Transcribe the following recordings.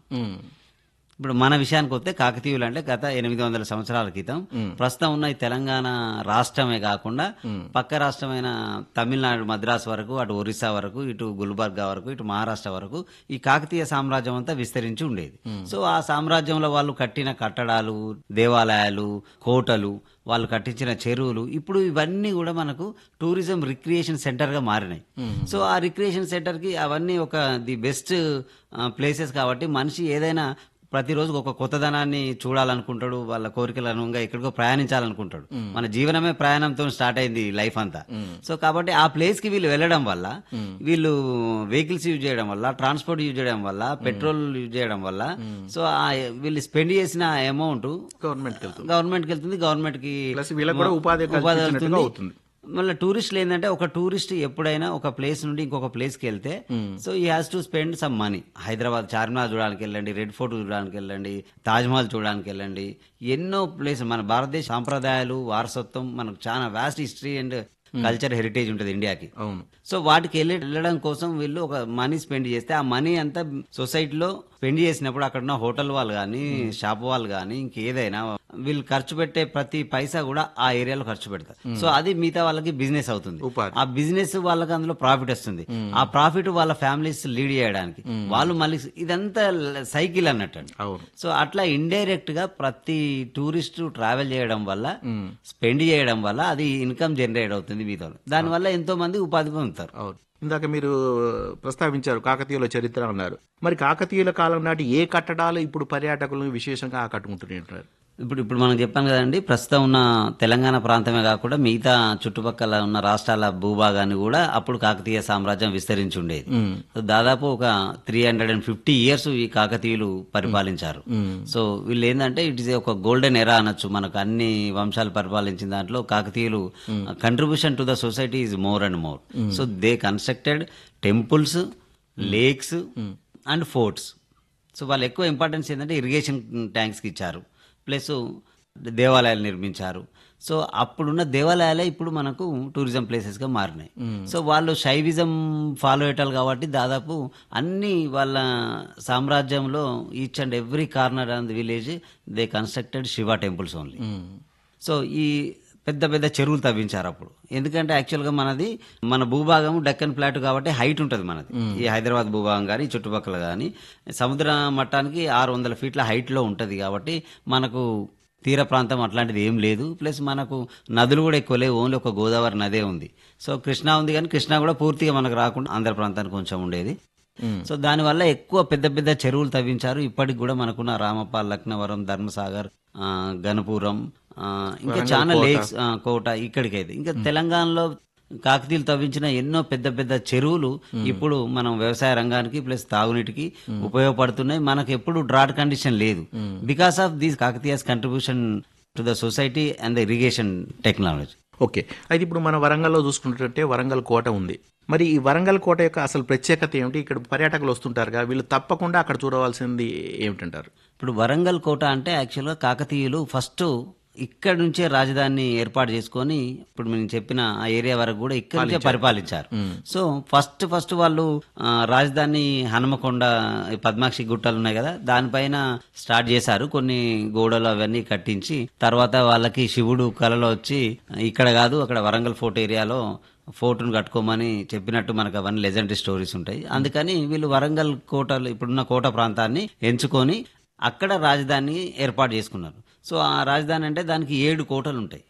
ఉమ్, ఇప్పుడు మన విషయానికి వస్తే కాకతీయులు అంటే గత 800 సంవత్సరాల క్రితం ప్రస్తుతం ఉన్న ఈ తెలంగాణ రాష్ట్రమే కాకుండా పక్క రాష్ట్రమైన తమిళనాడు మద్రాసు వరకు, అటు ఒరిస్సా వరకు, ఇటు గుల్బర్గా వరకు, ఇటు మహారాష్ట్ర వరకు ఈ కాకతీయ సామ్రాజ్యం అంతా విస్తరించి ఉండేది. సో ఆ సామ్రాజ్యంలో వాళ్ళు కట్టిన కట్టడాలు, దేవాలయాలు, కోటలు, వాళ్ళు కట్టించిన చెరువులు, ఇప్పుడు ఇవన్నీ కూడా మనకు టూరిజం రిక్రియేషన్ సెంటర్ గా మారినాయి. సో ఆ రిక్రియేషన్ సెంటర్ కి అవన్నీ ఒక ది బెస్ట్ ప్లేసెస్ కాబట్టి మనిషి ఏదైనా ప్రతిరోజు ఒక కొత్తదనాన్ని చూడాలనుకుంటాడు, వాళ్ళ కోరికల అనుగుణంగా ఎక్కడికో ప్రయాణించాలనుకుంటాడు. మన జీవనమే ప్రయాణంతో స్టార్ట్ అయింది లైఫ్ అంతా. సో కాబట్టి ఆ ప్లేస్ కి వీళ్ళు వెళ్ళడం వల్ల, వీళ్ళు వెహికల్స్ యూజ్ చేయడం వల్ల, ట్రాన్స్పోర్ట్ యూజ్ చేయడం వల్ల, పెట్రోల్ యూజ్ చేయడం వల్ల, సో వీళ్ళు స్పెండ్ చేసిన అమౌంట్ గవర్నమెంట్కి వెళ్తుంది. గవర్నమెంట్ కి ప్లస్ వీళ్ళకి కూడా ఉపాధి కల్పించినట్టుగా అవుతుంది. మళ్ళీ టూరిస్టులు ఏంటంటే, ఒక టూరిస్ట్ ఎప్పుడైనా ఒక ప్లేస్ నుండి ఇంకొక ప్లేస్ కి వెళ్తే సో ఈ has to spend some money. Hyderabad Charminar చూడడానికి వెళ్ళండి, రెడ్ ఫోర్ట్ చూడడానికి వెళ్ళండి, తాజ్ మహల్ చూడడానికి వెళ్ళండి, ఎన్నో ప్లేస్. మన భారతదేశ సాంప్రదాయాలు, వారసత్వం, మనకు చాలా vast history and culture heritage ఉంటుంది ఇండియాకి. అవును. సో వాటికి వెళ్ళడం కోసం వీళ్ళు ఒక మనీ స్పెండ్ చేస్తే, ఆ మనీ అంతా సొసైటీలో స్పెండ్ చేసినప్పుడు అక్కడ ఉన్న హోటల్ వాళ్ళు కానీ, షాప్ వాళ్ళు కానీ, ఇంకేదైనా వీళ్ళు ఖర్చు పెట్టే ప్రతి పైసా కూడా ఆ ఏరియాలో ఖర్చు పెడతారు. సో అది మిగతా వాళ్ళకి బిజినెస్ అవుతుంది. ఉపాధి. ఆ బిజినెస్ వాళ్ళకి అందులో ప్రాఫిట్ వస్తుంది. ఆ ప్రాఫిట్ వాళ్ళ ఫ్యామిలీస్ లీడ్ చేయడానికి వాళ్ళు మళ్ళీ ఇదంతా సైకిల్ అన్నట్టు. అవును. సో అట్లా ఇండైరెక్ట్ గా ప్రతి టూరిస్ట్ ట్రావెల్ చేయడం వల్ల, స్పెండ్ చేయడం వల్ల అది ఇన్కమ్ జనరేట్ అవుతుంది మీతో. దానివల్ల ఎంతో మంది ఉపాధి పొందుతారు. అవును. ఇందాక మీరు ప్రస్తావించారు కాకతీయుల చరిత్ర అన్నారు. మరి కాకతీయుల కాలం నాటి ఏ కట్టడాలు ఇప్పుడు పర్యాటకులను విశేషంగా ఆకట్టుకుంటున్నారు? ఇప్పుడు మనం చెప్పాను కదండి, ప్రస్తుతం ఉన్న తెలంగాణ ప్రాంతమే కాకుండా మిగతా చుట్టుపక్కల ఉన్న రాష్ట్రాల భూభాగాన్ని కూడా అప్పుడు కాకతీయ సామ్రాజ్యం విస్తరించి ఉండేది. సో దాదాపు ఒక 350 years ఈ కాకతీయులు పరిపాలించారు. సో వీళ్ళు ఏంటంటే ఇట్ ఇస్ ఒక గోల్డెన్ ఎరా అనొచ్చు. మనకు అన్ని వంశాలు పరిపాలించిన దాంట్లో కాకతీయులు contribution to the society is more and more. So they constructed temples, lakes and forts. So వాళ్ళు ఎక్కువ ఇంపార్టెన్స్ ఏంటంటే ఇరిగేషన్ ట్యాంక్స్కి ఇచ్చారు, ప్లస్ దేవాలయాలు నిర్మించారు. సో అప్పుడున్న దేవాలయాలే ఇప్పుడు మనకు టూరిజం ప్లేసెస్ గా మారినాయి. సో వాళ్ళు శైవిజం ఫాలో అయ్యేటారు కాబట్టి దాదాపు అన్ని వాళ్ళ సామ్రాజ్యంలో each and every corner on the village they constructed Shiva temples only. So ఈ పెద్ద పెద్ద చెరువులు తవ్వించారు అప్పుడు. ఎందుకంటే యాక్చువల్గా మన భూభాగం డెక్కన్ ప్లాట్ కాబట్టి హైట్ ఉంటుంది మనది. ఈ హైదరాబాద్ భూభాగం కానీ చుట్టుపక్కల కానీ సముద్ర మట్టానికి 600 feet హైట్లో ఉంటుంది కాబట్టి మనకు తీర ప్రాంతం అట్లాంటిది ఏం లేదు. ప్లస్ మనకు నదులు కూడా ఎక్కువ లేవు, ఓన్లీ ఒక గోదావరి నదే ఉంది. సో కృష్ణా ఉంది, కానీ కృష్ణా కూడా పూర్తిగా మనకు రాకుండా ఆంధ్ర ప్రాంతానికి కొంచెం ఉండేది. సో దానివల్ల ఎక్కువ పెద్ద పెద్ద చెరువులు తవ్వించారు. ఇప్పటికి కూడా మనకున్న రామప్ప, లక్నవరం, ధర్మసాగర్, గణపురం, ఇంకా చాలా లేక్స్, కోట, ఇక్కడికైతే ఇంకా తెలంగాణలో కాకతీయులు తవ్వించిన ఎన్నో పెద్ద పెద్ద చెరువులు ఇప్పుడు మనం వ్యవసాయ రంగానికి ప్లస్ తాగునీటికి ఉపయోగపడుతున్నాయి. మనకు ఎప్పుడు డ్రాట్ కండిషన్ లేదు because of these Kakatiyas contribution to the society and the irrigation technology. Okay. అయితే ఇప్పుడు మన వరంగల్లో చూసుకుంటుంటే వరంగల్ కోట ఉంది. మరి ఈ వరంగల్ కోట యొక్క అసలు ప్రత్యేకత ఏమిటి? ఇక్కడ పర్యాటకులు వస్తుంటారుగా, వీళ్ళు తప్పకుండా అక్కడ చూడవలసింది ఏమిటంటారు? ఇప్పుడు వరంగల్ కోట అంటే యాక్చువల్గా కాకతీయులు ఫస్ట్ ఇక్కడ నుంచే రాజధానిని ఏర్పాటు చేసుకొని ఇప్పుడు నేను చెప్పిన ఆ ఏరియా వరకు కూడా ఇక్కడ నుంచే పరిపాలించారు. సో ఫస్ట్ వాళ్ళు రాజధాని హనుమకొండ, పద్మాక్షి గుట్టలు ఉన్నాయి కదా, దానిపైన స్టార్ట్ చేశారు. కొన్ని గోడలు అవన్నీ కట్టించి తర్వాత వాళ్ళకి శివుడు కలలో వచ్చి ఇక్కడ కాదు అక్కడ వరంగల్ ఫోర్ట్ ఏరియాలో ఫోర్టును కట్టుకోమని చెప్పినట్టు మనకు అవన్నీ లెజెండరీ స్టోరీస్ ఉంటాయి. అందుకని వీళ్ళు వరంగల్ కోటలు, ఇప్పుడున్న కోట ప్రాంతాన్ని ఎంచుకొని అక్కడ రాజధాని ఏర్పాటు చేసుకున్నారు. సో ఆ రాజధాని అంటే దానికి 7 కోటలు ఉంటాయి.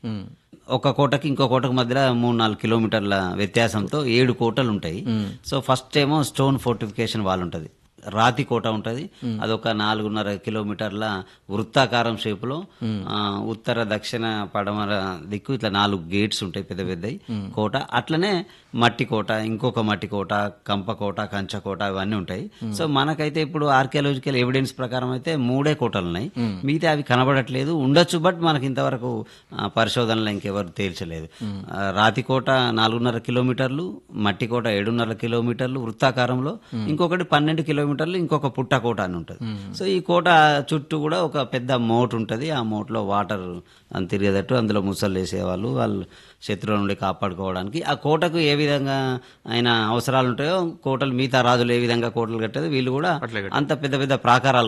ఒక కోటకి ఇంకో కోటకు మధ్యలో 3-4 kilometers వ్యత్యాసంతో 7 కోటలు ఉంటాయి. సో ఫస్ట్ ఏమో స్టోన్ ఫోర్టిఫికేషన్ వాల్ ఉంటుంది, రాతి కోట ఉంటది. అదొక 4.5 kilometers వృత్తాకారం షేపులో ఉత్తర, దక్షిణ, పడమర దిక్కు ఇట్లా 4 gates ఉంటాయి పెద్ద పెద్దవి కోట. అట్లనే మట్టి కోట, ఇంకొక మట్టి కోట, కంప కోట, కంచ కోట, ఇవన్నీ ఉంటాయి. సో మనకైతే ఇప్పుడు ఆర్కియాలజికల్ ఎవిడెన్స్ ప్రకారం అయితే 3 కోటలు ఉన్నాయి. మిగతా అవి కనబడట్లేదు, ఉండొచ్చు, బట్ మనకి ఇంతవరకు పరిశోధనలో ఇంకెవరు తేల్చలేదు. రాతి కోట 4.5 kilometers, మట్టి కోట 7.5 kilometers వృత్తాకారంలో, ఇంకొకటి 12 kilometers ఇంకొక పుట్ట కోట అని ఉంటుంది. సో ఈ కోట చుట్టూ కూడా ఒక పెద్ద మోట్ ఉంటుంది. ఆ మోట్లో వాటర్ తిరిగేటట్టు అందులో ముసలు వేసేవాళ్ళు, వాళ్ళు శత్రువుల నుండి కాపాడుకోవడానికి. ఆ కోటకు ఏ విధంగా అయినా అవసరాలు ఉంటాయో, కోటలు మిగతా రాజులు ఏ విధంగా కోటలు కట్టేది వీళ్ళు కూడా అంత పెద్ద పెద్ద ప్రాకారాలు